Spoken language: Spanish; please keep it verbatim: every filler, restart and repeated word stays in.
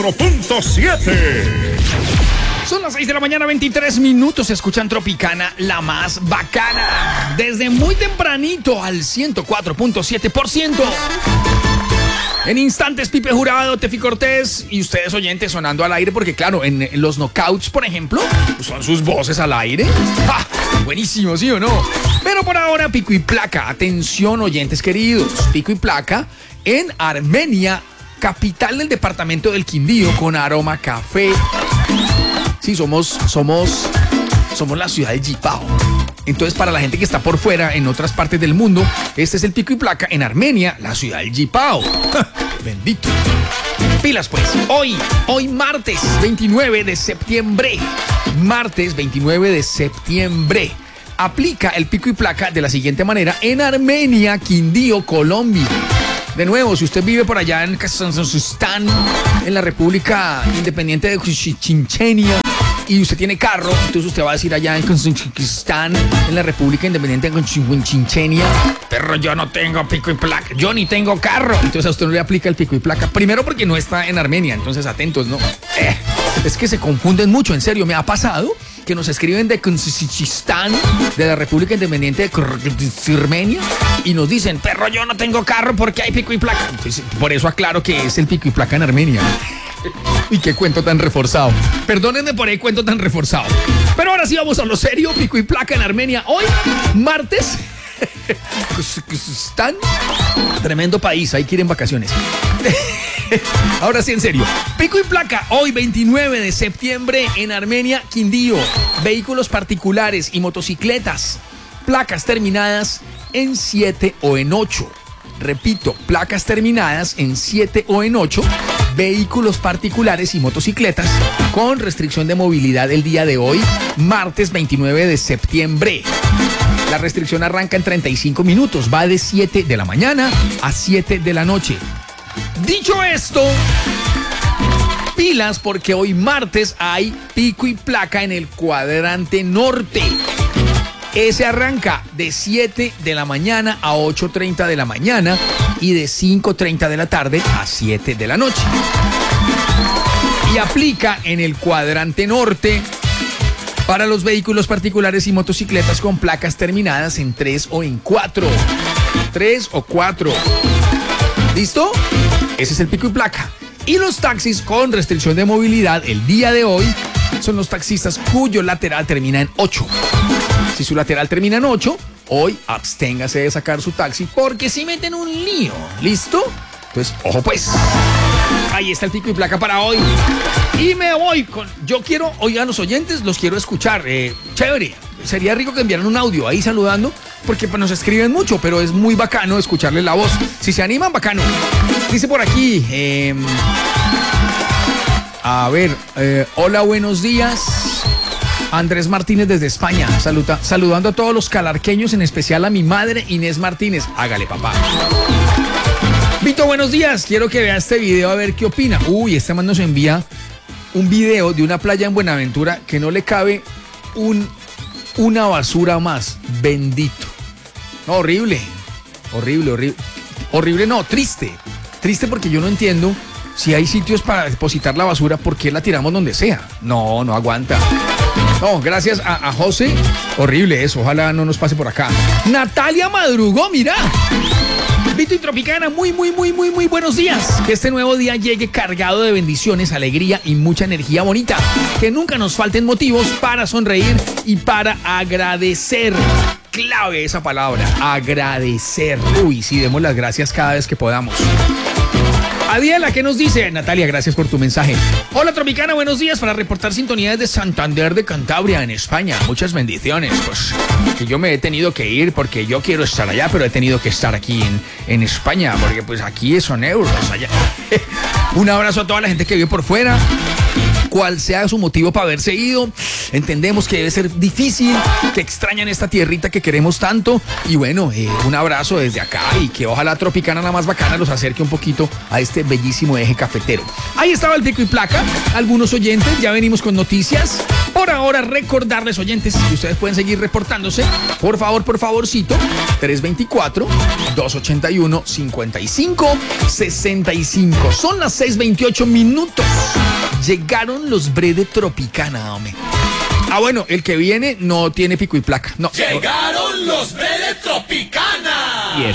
cuatro punto siete. Son las seis de la mañana, veintitrés minutos. Escuchan Tropicana, la más bacana. Desde muy tempranito al ciento cuatro punto siete por ciento. En instantes, Pipe Jurado, Tefi Cortés y ustedes oyentes sonando al aire, porque claro, en, en los knockouts, por ejemplo, son sus voces al aire. ¡Ja! Buenísimo, ¿sí o no? Pero por ahora, Pico y Placa. Atención, oyentes queridos. Pico y Placa en Armenia, capital del departamento del Quindío, con aroma a café. Sí, somos, somos, somos la ciudad de Yipao. Entonces, para la gente que está por fuera, en otras partes del mundo, este es el Pico y Placa en Armenia, la ciudad del Yipao. Bendito. Pilas pues, hoy, hoy martes veintinueve de septiembre, martes veintinueve de septiembre, aplica el Pico y Placa de la siguiente manera en Armenia, Quindío, Colombia. De nuevo, si usted vive por allá en Kazajstán, en la República Independiente de Chechenia, y usted tiene carro, entonces usted va a decir allá en Kazajstán, en la República Independiente de Chechenia, pero yo no tengo pico y placa, yo ni tengo carro. Entonces a usted no le aplica el pico y placa. Primero porque no está en Armenia, entonces atentos, ¿no? Eh, es que se confunden mucho, en serio, me ha pasado que nos escriben de Kazajstán, de la República Independiente de Armenia, y nos dicen, perro, yo no tengo carro porque hay pico y placa. Entonces, por eso aclaro que es el pico y placa en Armenia. Y qué cuento tan reforzado. Perdónenme por el cuento tan reforzado. Pero ahora sí vamos a lo serio. Pico y Placa en Armenia. Hoy, martes. Están tremendo país. Ahí quieren vacaciones. Ahora sí, en serio. Pico y Placa. Hoy, veintinueve de septiembre, en Armenia, Quindío. Vehículos particulares y motocicletas. Placas terminadas en siete o en ocho. Repito, placas terminadas en siete o en ocho, vehículos particulares y motocicletas con restricción de movilidad el día de hoy, martes veintinueve de septiembre. La restricción arranca en treinta y cinco minutos, va de siete de la mañana a siete de la noche. Dicho esto, pilas porque hoy martes hay pico y placa en el cuadrante norte. Ese arranca de siete de la mañana a ocho treinta de la mañana y de cinco treinta de la tarde a siete de la noche. Y aplica en el cuadrante norte para los vehículos particulares y motocicletas con placas terminadas en tres o en cuatro. tres o cuatro. ¿Listo? Ese es el pico y placa. Y los taxis con restricción de movilidad el día de hoy son los taxistas cuyo lateral termina en ocho. Si su lateral termina en ocho, hoy absténgase de sacar su taxi porque si meten un lío. ¿Listo? Entonces, ojo pues. Ahí está el pico y placa para hoy. Y me voy con... Yo quiero, oigan los oyentes, los quiero escuchar. Eh, chévere. Sería rico que enviaran un audio ahí saludando porque pues, nos escriben mucho, pero es muy bacano escucharles la voz. Si se animan, bacano. Dice por aquí... Eh, a ver, eh, hola, buenos días. Andrés Martínez desde España, saluda, saludando a todos los calarqueños, en especial a mi madre Inés Martínez. Hágale, papá. Vito, buenos días. Quiero que vea este video a ver qué opina. Uy, este man nos envía un video de una playa en Buenaventura que no le cabe un, una basura más. Bendito. No, horrible. Horrible, horrible. Horrible, no, triste. Triste porque yo no entiendo si hay sitios para depositar la basura, ¿por qué la tiramos donde sea? No, no aguanta. No, gracias a, a José. Horrible eso, ojalá no nos pase por acá. Natalia madrugó, mira. Vito y Tropicana, muy, muy, muy, muy, muy buenos días. Que este nuevo día llegue cargado de bendiciones, alegría y mucha energía bonita. Que nunca nos falten motivos para sonreír y para agradecer. Clave esa palabra, agradecer. Uy, sí, demos las gracias cada vez que podamos. Adiela, ¿qué nos dice? Natalia, gracias por tu mensaje. Hola, Tropicana, buenos días. Para reportar sintonía desde Santander de Cantabria, en España. Muchas bendiciones. Pues que yo me he tenido que ir porque yo quiero estar allá, pero he tenido que estar aquí en, en España, porque pues aquí son euros allá. Un abrazo a toda la gente que vive por fuera. Cual sea su motivo para haberse ido, entendemos que debe ser difícil, que extrañan esta tierrita que queremos tanto. Y bueno, eh, un abrazo desde acá y que ojalá Tropicana, la más bacana, los acerque un poquito a este bellísimo eje cafetero. Ahí estaba el pico y placa. Algunos oyentes, ya venimos con noticias. Por ahora, recordarles, oyentes, que ustedes pueden seguir reportándose. Por favor, por favorcito, tres dos cuatro, dos ocho uno, cinco cinco seis cinco. Son las seis veintiocho minutos. Llegaron los bre de Tropicana, hombre. Ah, bueno, el que viene no tiene pico y placa. No. Llegaron los bre de Tropicana.